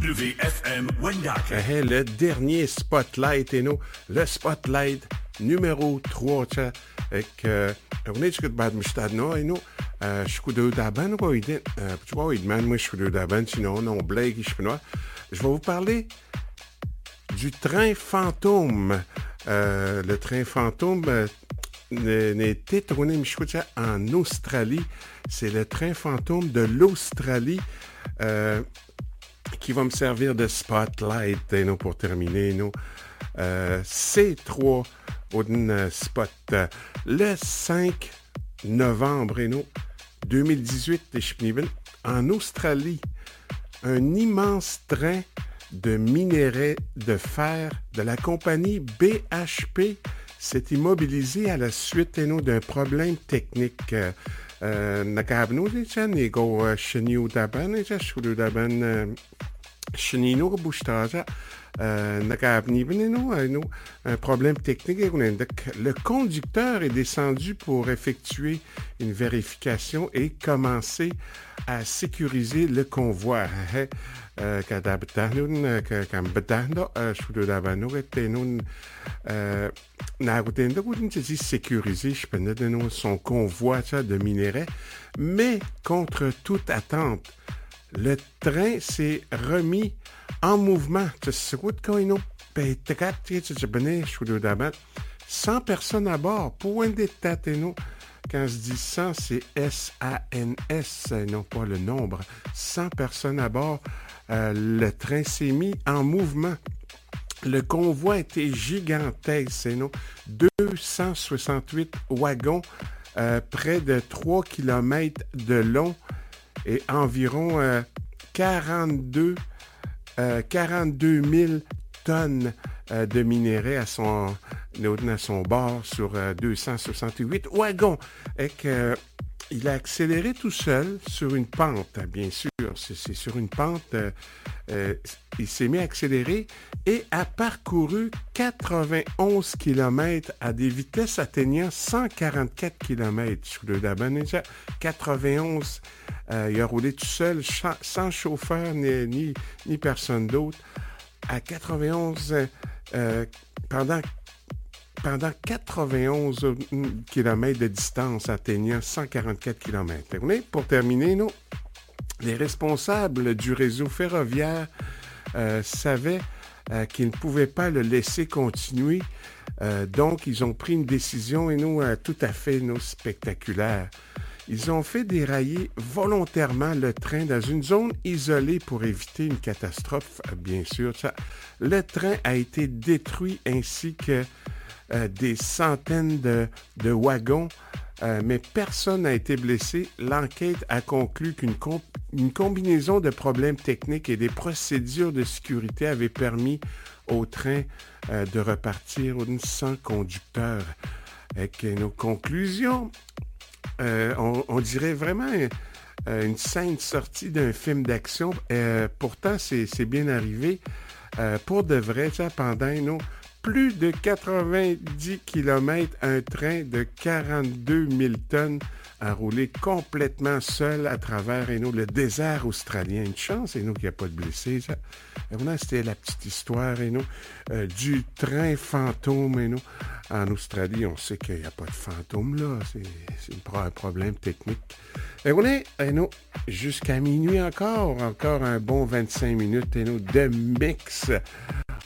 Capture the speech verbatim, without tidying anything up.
W F M Wendake. Hey, le dernier spotlight, et nous, le spotlight numéro trois, tja, ek, uh, on est jusqu'à bad mustadno, et nous, je suis de daban, quoi, il dit, tu vois, il demande, moi, je suis de daban, sinon, non, blague, je suis Je vais vous parler du train fantôme. Euh, le train fantôme euh, n'était tourné, en Australie. C'est le train fantôme de l'Australie. Euh, qui va me servir de spotlight et nous, pour terminer. Nous, euh, C trois au spot. Le cinq novembre et nous, deux mille dix-huit, en Australie, un immense train de minerais de fer de la compagnie B H P s'est immobilisé à la suite et nous, d'un problème technique. Nakabno de chan ego sheniu daban et shuru daban shenino bushtaja nakabni beneno nous un problème technique. Le conducteur est descendu pour effectuer une vérification et commencer à sécuriser le convoi. Kadabtanun kambetando shuru dabano etenun sécuriser son convoi de minerais, mais contre toute attente, le train s'est remis en mouvement. cent personnes à bord. Point d'état-téno. Quand je dis cent, c'est S A N S, non pas le nombre. cent personnes à bord. Euh, le train s'est mis en mouvement. Le convoi était gigantesque, c'est non? deux cent soixante-huit wagons, euh, près de trois kilomètres de long et environ euh, quarante-deux, euh, quarante-deux mille tonnes euh, de minerais à son, à son bord sur euh, deux cent soixante-huit wagons. Et que, il a accéléré tout seul sur une pente, bien sûr. C'est, c'est sur une pente. Euh, euh, il s'est mis à accélérer et a parcouru quatre-vingt-onze kilomètres à des vitesses atteignant cent quarante-quatre kilomètres. Sur le Dabaneja, quatre-vingt-onze. Euh, il a roulé tout seul, sans chauffeur ni, ni, ni personne d'autre. À quatre-vingt-onze, euh, pendant pendant quatre-vingt-onze kilomètres de distance atteignant cent quarante-quatre kilomètres. Pour terminer, nous, les responsables du réseau ferroviaire euh, savaient euh, qu'ils ne pouvaient pas le laisser continuer. Euh, donc, ils ont pris une décision, et nous, euh, tout à fait nous, spectaculaire. Ils ont fait dérailler volontairement le train dans une zone isolée pour éviter une catastrophe, bien sûr. Ça, le train a été détruit ainsi que Euh, des centaines de, de wagons, euh, mais personne n'a été blessé. L'enquête a conclu qu'une com- une combinaison de problèmes techniques et des procédures de sécurité avaient permis au train euh, de repartir sans conducteur. Avec nos conclusions, euh, on, on dirait vraiment euh, une scène sortie d'un film d'action. Euh, pourtant, c'est, c'est bien arrivé. Euh, pour de vrai, ça, pendant nos plus de quatre-vingt-dix kilomètres, un train de quarante-deux mille tonnes a roulé complètement seul à travers et nous, le désert australien. Une chance, et nous, qu'il n'y a pas de blessés. Ça. Et voilà, c'était la petite histoire, et nous, euh, du train fantôme, et nous. En Australie, on sait qu'il n'y a pas de fantôme, là. C'est, c'est un problème technique. Et on est, et nous, jusqu'à minuit encore, encore un bon vingt-cinq minutes, et nous, de mix